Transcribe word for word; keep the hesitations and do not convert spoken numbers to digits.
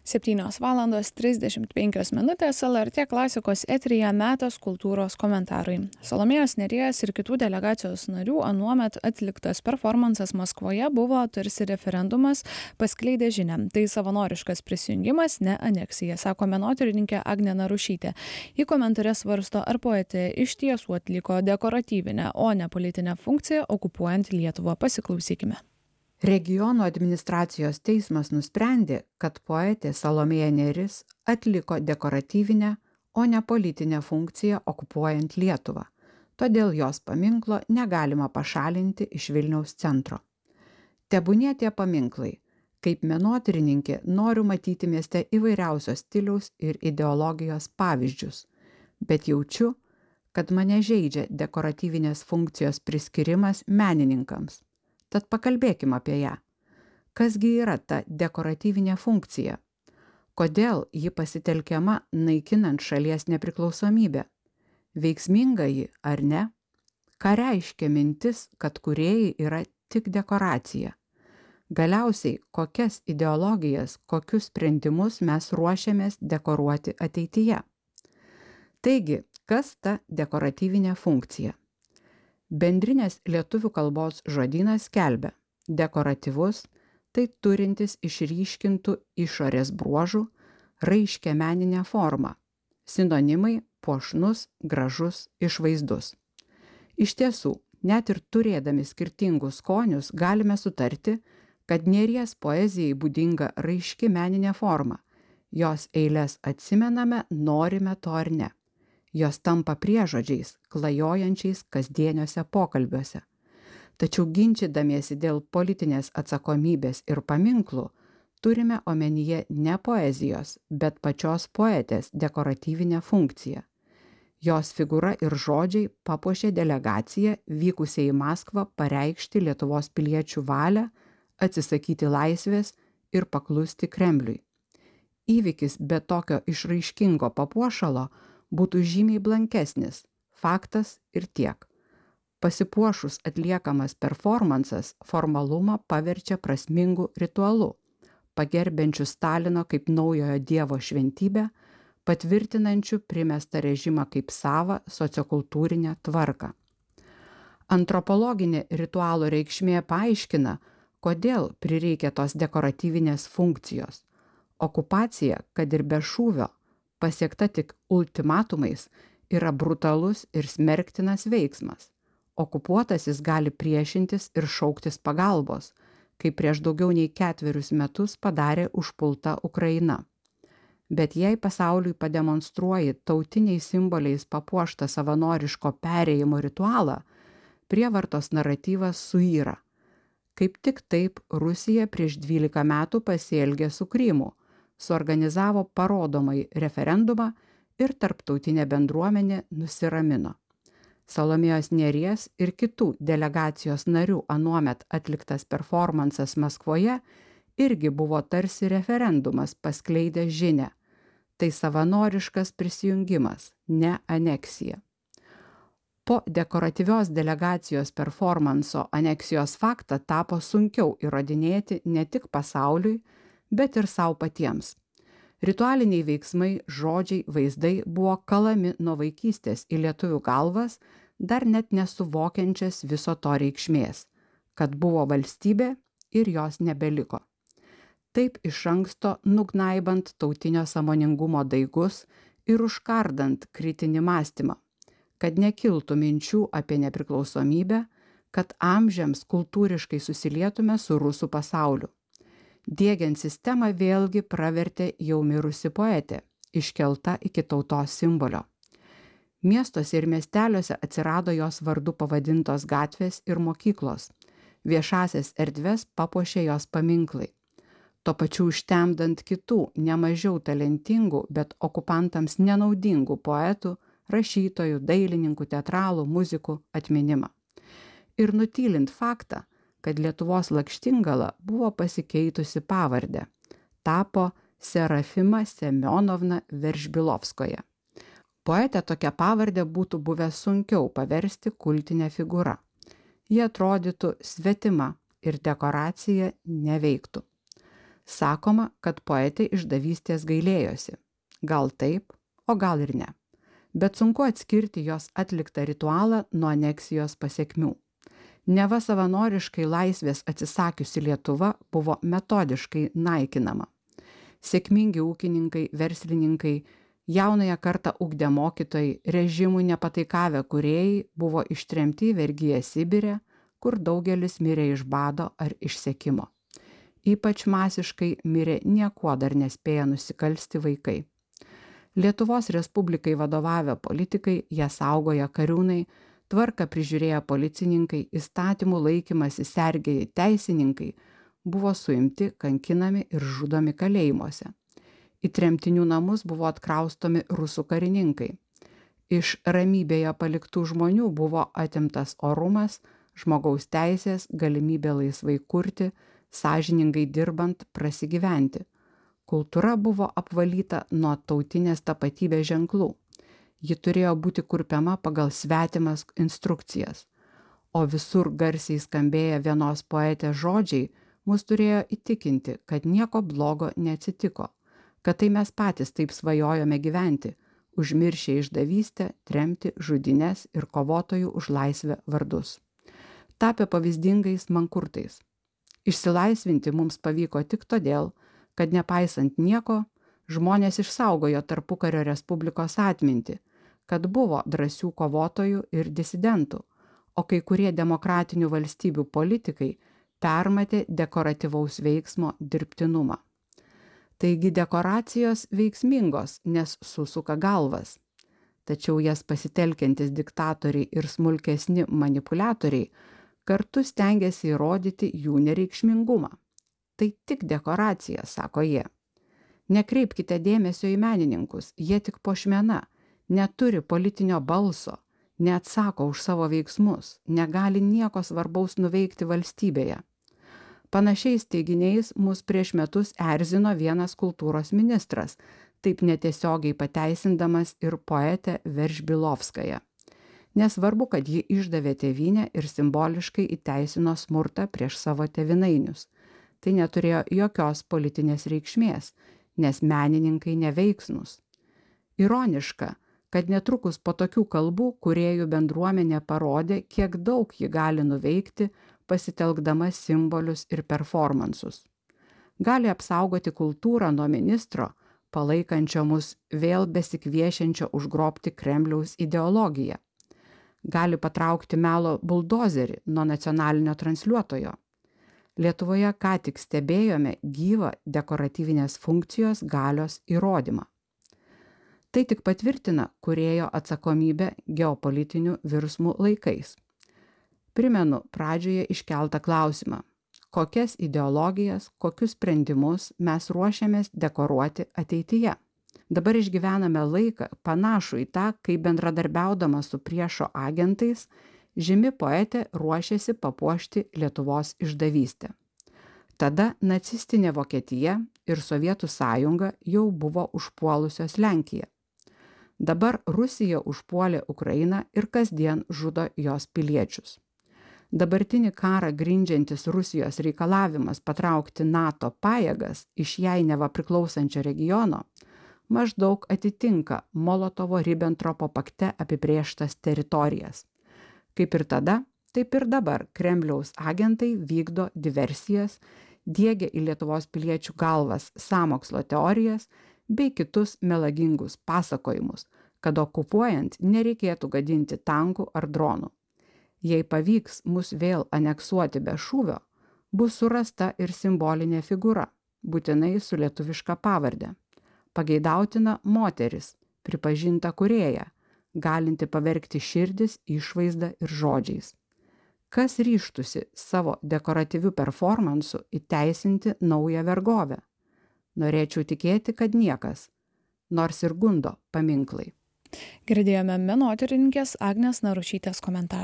septynios valandos trisdešimt penkios minutės L R T klasikos eteryje metas kultūros komentarui. Salomėjos Nėries ir kitų delegacijos narių anuomet atliktas performansas Maskvoje buvo tarsi referendumas paskleidė žinią. Tai savanoriškas prisijungimas, ne aneksija, sako menotyrininkė Agnė Narušytė. Į komentare svarsto, ar poetė iš tiesų atliko dekoratyvinę, o ne politinę funkciją okupuojant Lietuvą. Pasiklausykime. Regionų administracijos teismas nusprendė, kad poetė Salomėja Nėris atliko dekoratyvinę, o ne politinę funkciją okupuojant Lietuvą. Todėl jos paminklo negalima pašalinti iš Vilniaus centro. Tebūnie tie paminklai. Kaip menotyrininkė noriu matyti mieste įvairiausios stiliaus ir ideologijos pavyzdžius, bet jaučiu, kad mane žeidžia dekoratyvinės funkcijos priskirimas menininkams. Tad pakalbėkim apie ją. Kasgi yra ta dekoratyvinė funkcija? Kodėl ji pasitelkiama naikinant šalies nepriklausomybę? Veiksminga ji ar ne? Ką reiškia mintis, kad kūrėjai yra tik dekoracija? Galiausiai, kokias ideologijas, kokius sprendimus mes ruošiamės dekoruoti ateityje? Taigi, kas ta dekoratyvinė funkcija? Bendrinės lietuvių kalbos žodynas skelbia: dekoratyvus tai turintis išryškintų išorės bruožų, raiškia meninę formą. Sinonimai puošnus, gražus, išvaizdus. Iš tiesų, net ir turėdami skirtingus skonius galime sutarti, kad Nėries poezijai būdinga raiški meninė forma. Jos eiles atsimename, norime to ar ne. Jos tampa priežodžiais, klajojančiais kasdieniuose pokalbiuose. Tačiau ginčydamiesi dėl politinės atsakomybės ir paminklų, turime omenyje ne poezijos, bet pačios poetės dekoratyvinę funkciją. Jos figūra ir žodžiai papuošė delegaciją vykusią į Maskvą pareikšti Lietuvos piliečių valią, atsisakyti laisvės ir paklusti Kremliui. Įvykis be tokio išraiškingo papuošalo būtų žymiai blankesnis, faktas ir tiek. Pasipuošus atliekamas performansas formalumą paverčia prasmingu ritualu, pagerbiančiu Stalino kaip naujojo dievo šventybę, patvirtinančiu primestą režimą kaip savą sociokultūrinę tvarką. Antropologinė ritualo reikšmė paaiškina, kodėl prireikia tos dekoratyvinės funkcijos. Okupacija, kad ir be šūvio, pasiekta tik ultimatumais, yra brutalus ir smerktinas veiksmas. Okupuotasis gali priešintis ir šauktis pagalbos, kaip prieš daugiau nei ketverius metus padarė užpulta Ukraina. Bet jei pasauliui pademonstruoji tautiniais simboliais papuoštą savanoriško perėjimo ritualą, prievartos naratyvas suyra. Kaip tik taip Rusija prieš dvylika metų pasielgė su Krymu, suorganizavo parodomai referendumą ir tarptautinė bendruomenė nusiramino. Salomėjos Nėries ir kitų delegacijos narių anuomet atliktas performansas Maskvoje irgi buvo tarsi referendumas paskleidęs žinią. Tai savanoriškas prisijungimas, ne aneksija. Po dekoratyvios delegacijos performanso aneksijos faktą tapo sunkiau įrodinėti ne tik pasauliui, bet ir savo patiems. Ritualiniai veiksmai, žodžiai, vaizdai buvo kalami nuo vaikystės į lietuvių galvas, dar net nesuvokiančias viso to reikšmės, kad buvo valstybė ir jos nebeliko. Taip iš anksto nugnaibant tautinio sąmoningumo daigus ir užkardant kritinį mąstymą, kad nekiltų minčių apie nepriklausomybę, kad amžiams kultūriškai susilietume su rusų pasauliu. Diegiant sistemą vėlgi pravertė jau mirusi poetė, iškelta iki tautos simbolio. Miestuose ir miesteliuose atsirado jos vardu pavadintos gatvės ir mokyklos. Viešasias erdves papuošė jos paminklai. Tuo pačiu užtemdant kitų, nemažiau talentingų, bet okupantams nenaudingų poetų, rašytojų, dailininkų, teatralų, muzikų atminimą. Ir nutylint faktą, kad Lietuvos Lakštingala buvo pasikeitusi pavardę, tapo Serafima Semionovna Veržbilovskoja. Poetę tokią pavardę būtų buvę sunkiau paversti kultinę figūrą. Ji atrodytų svetima ir dekoracija neveiktų. Sakoma, kad poetė išdavystės gailėjosi. Gal taip, o gal ir ne. Bet sunku atskirti jos atliktą ritualą nuo aneksijos pasekmių. Neva savanoriškai laisvės atsisakiusi Lietuva buvo metodiškai naikinama. Sėkmingi ūkininkai, verslininkai, jaunąją kartą ugdę mokytojai, režimui nepataikavę kūrėjai buvo ištremti į vergiją Sibire, kur daugelis mirė iš bado ar išsekimo. Ypač masiškai mirė niekuo dar nespėję nusikalsti vaikai. Lietuvos Respublikai vadovavę politikai, ją saugoję kariūnai, tvarką prižiūrėję policininkai, įstatymų laikymasi sergėjai teisininkai buvo suimti, kankinami ir žudomi kalėjimuose. Į tremtinių namus buvo atkraustomi rusų karininkai. Iš ramybėje paliktų žmonių buvo atimtas orumas, žmogaus teisės, galimybė laisvai kurti, sąžiningai dirbant, prasigyventi. Kultūra buvo apvalyta nuo tautinės tapatybės ženklų. Ji turėjo būti kurpiama pagal svetimas instrukcijas. O visur garsiai skambėję vienos poetės žodžiai mus turėjo įtikinti, kad nieko blogo neatsitiko, kad tai mes patys taip svajojome gyventi, užmiršę išdavystę, tremti, žudynes ir kovotojų už laisvę vardus. Tapę pavyzdingais mankurtais. Išsilaisvinti mums pavyko tik todėl, kad nepaisant nieko, žmonės išsaugojo tarpukario Respublikos atmintį, kad buvo drąsių kovotojų ir disidentų, o kai kurie demokratinių valstybių politikai permatė dekoratyvaus veiksmo dirbtinumą. Taigi dekoracijos veiksmingos, nes susuka galvas. Tačiau jas pasitelkiantis diktatoriai ir smulkesni manipuliatoriai kartu stengiasi įrodyti jų nereikšmingumą. Tai tik dekoracija, sako jie. Nekreipkite dėmesio į menininkus, jie tik puošmena, neturi politinio balso, neatsako už savo veiksmus, negali nieko svarbaus nuveikti valstybėje. Panašiais teiginiais mus prieš metus erzino vienas kultūros ministras, taip netiesiogiai pateisindamas ir poetę Veržbilovskają. Nesvarbu, kad ji išdavė tėvynę ir simboliškai įteisino smurtą prieš savo tėvynainius. Tai neturėjo jokios politinės reikšmės, nes menininkai neveiksnūs. Ironiška, kad netrukus po tokių kalbų kūrėjų bendruomenė parodė, kiek daug ji gali nuveikti, pasitelkdama simbolius ir performansus. Gali apsaugoti kultūrą nuo ministro, palaikančio mus vėl besikviešiančio užgrobti Kremliaus ideologiją. Gali patraukti melo buldozerį nuo nacionalinio transliuotojo. Lietuvoje ką tik stebėjome gyvą dekoratyvinės funkcijos galios įrodymą. Tai tik patvirtina kūrėjo atsakomybę geopolitinių virsmų laikais. Primenu pradžioje iškeltą klausimą, kokias ideologijas, kokius sprendimus mes ruošiamės dekoruoti ateityje. Dabar išgyvename laiką panašų į tą, kai bendradarbiaudama su priešo agentais, žymi poetė ruošėsi papuošti Lietuvos išdavystę. Tada nacistinė Vokietija ir Sovietų sąjunga jau buvo užpuolusios Lenkiją. Dabar Rusija užpuolė Ukrainą ir kasdien žudo jos piliečius. Dabartinį karą grindžiantis Rusijos reikalavimas patraukti NATO pajėgas iš jai neva priklausančio regiono maždaug atitinka Molotovo-Ribentropo pakte apibrėžtas teritorijas. Kaip ir tada, taip ir dabar Kremliaus agentai vykdo diversijas, diegia į Lietuvos piliečių galvas sąmokslo teorijas bei kitus melagingus pasakojimus, kad okupuojant nereikėtų gadinti tankų ar dronų. Jei pavyks mus vėl aneksuoti be šūvio, bus surasta ir simbolinė figūra, būtinai su lietuviška pavarde. Pageidautina moteris, pripažinta kūrėja, galinti pavergti širdis, išvaizdą ir žodžiais. Kas ryžtųsi savo dekoratyvių performansų įteisinti naują vergovę? Norėčiau tikėti, kad niekas, nors ir gundo paminklai. Girdėjome menotyrininkės Agnės Narušytės komentarą.